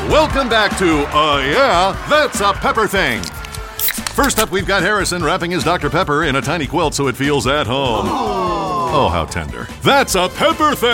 Welcome back to Yeah, That's a Pepper Thing. First up, we've got Harrison wrapping his Dr. Pepper in a tiny quilt so it feels at home. Oh, how tender. That's a Pepper Thing.